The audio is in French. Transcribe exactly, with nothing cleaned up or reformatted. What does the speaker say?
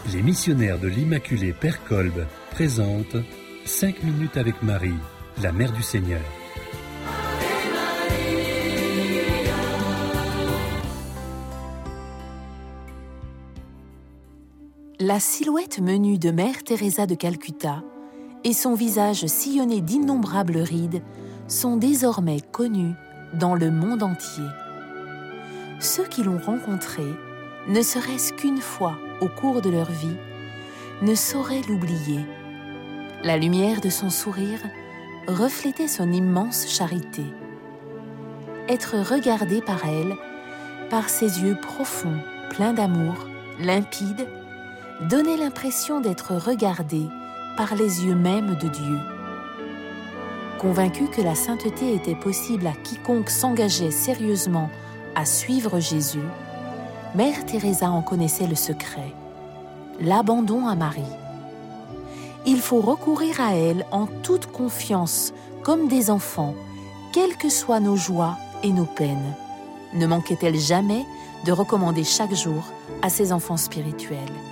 Les missionnaires de l'Immaculée Père Kolb présentent cinq minutes avec Marie, la Mère du Seigneur. La silhouette menue de Mère Teresa de Calcutta et son visage sillonné d'innombrables rides sont désormais connus dans le monde entier. Ceux qui l'ont rencontrée, ne serait-ce qu'une fois au cours de leur vie, ne sauraient l'oublier. La lumière de son sourire reflétait son immense charité. Être regardé par elle, par ses yeux profonds, pleins d'amour, limpides, donnait l'impression d'être regardé par les yeux mêmes de Dieu. Convaincue que la sainteté était possible à quiconque s'engageait sérieusement à suivre Jésus, Mère Teresa en connaissait le secret, l'abandon à Marie. Il faut recourir à elle en toute confiance, comme des enfants, quelles que soient nos joies et nos peines. Ne manquait-elle jamais de recommander chaque jour à ses enfants spirituels.